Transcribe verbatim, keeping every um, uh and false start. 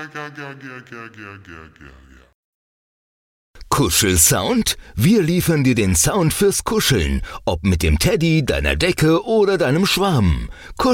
Kuschelsound? Wir liefern dir den Sound fürs Kuscheln, ob mit dem Teddy, deiner Decke oder deinem Schwarm.